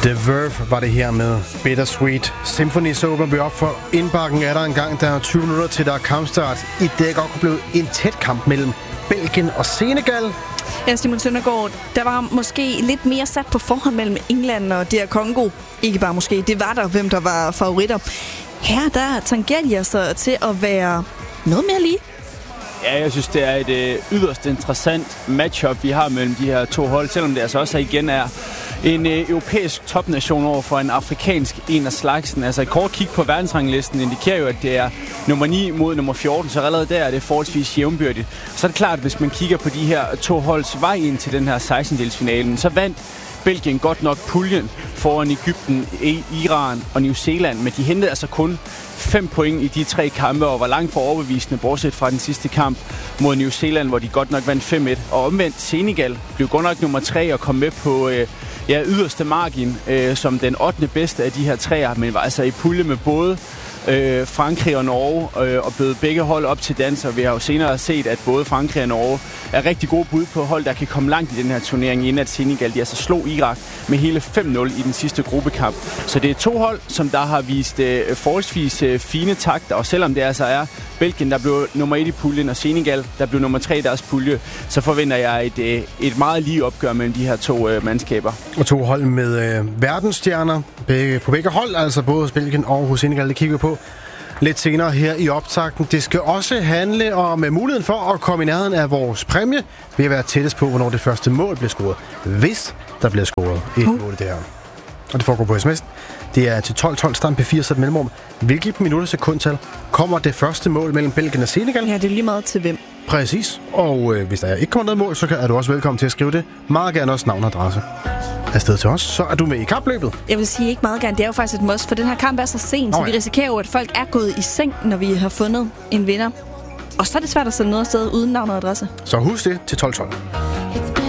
The Verve var det her med Bittersweet Symphony. Så åbner vi op for indbakken. Er der en gang, der er 20 minutter til der er kampstart. I det godt kunne blive en tæt kamp mellem Belgien og Senegal. Ja, Simon Søndergaard, der var måske lidt mere sat på forhånd mellem England og DR Congo. Ikke bare måske, det var der, hvem der var favoritter. Her der tangerer de altså til at være noget mere lige. Ja, jeg synes, det er et yderst interessant matchup, vi har mellem de her to hold, selvom det altså også igen er en europæisk topnation over for en afrikansk en af slagsen. Altså et kort kig på verdensranglisten indikerer jo, at det er nummer 9 mod nummer 14, så allerede der er det forholdsvis jævnbyrdigt. Så er det klart, at hvis man kigger på de her to holds vej ind til den her 16-delsfinalen, så vandt Belgien godt nok puljen foran Egypten, Iran og New Zealand, men de hentede altså kun 5 point i de 3 kampe og var langt for overbevisende, bortset fra den sidste kamp mod New Zealand, hvor de godt nok vandt 5-1. Og omvendt Senegal blev godt nok nummer 3 og kom med på yderste margin som den 8. bedste af de her 3'er, men var altså i pulje med både Frankrig og Norge og bød begge hold op til dans, og vi har jo senere set, at både Frankrig og Norge er rigtig gode bud på hold, der kan komme langt i den her turnering, inden at Senegal de altså slog Irak med hele 5-0 i den sidste gruppekamp. Så det er to hold, som der har vist forholdsvis fine takter, og selvom det altså er Belgien, der blev nummer 1 i puljen, og Senegal, der blev nummer 3 i deres pulje, så forventer jeg et meget lige opgør mellem de her to mandskaber. Og to hold med verdensstjerner på begge hold, altså både hos Belgien og hos Senegal, det kigger vi på lidt senere her i optakten. Det skal også handle om muligheden for at komme i nærheden af vores præmie ved at være tættest på, hvornår det første mål bliver scoret. Hvis der bliver scoret et mål i det her. Og det foregår på sms. Det er til 12-12, stand P4, så et mellemrum. Hvilket minutter sekundtal kommer det første mål mellem Belgien og Senegal? Ja, det er lige meget til hvem. Præcis. Og hvis der ikke kommer noget mål, så er du også velkommen til at skrive det. Meget gerne også navn og adresse afsted til os, så er du med i kapløbet. Jeg vil sige ikke meget gerne, det er jo faktisk et must, for den her kamp er så sent, så vi risikerer jo, at folk er gået i seng, når vi har fundet en vinder. Og så er det svært at sende noget afsted uden navn og adresse. Så husk det til 12-12.